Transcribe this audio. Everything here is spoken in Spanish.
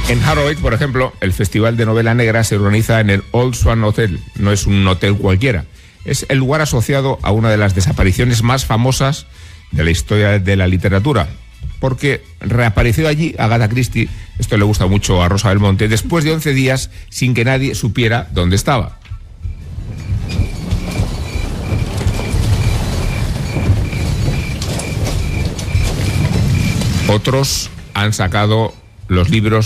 En Harrogate, por ejemplo, el Festival de Novela Negra se organiza en el Old Swan Hotel. No es un hotel cualquiera. Es el lugar asociado a una de las desapariciones más famosas de la historia de la literatura. Porque reapareció allí Agatha Christie, esto le gusta mucho a Rosa Belmonte, después de 11 días sin que nadie supiera dónde estaba. Otros han sacado los libros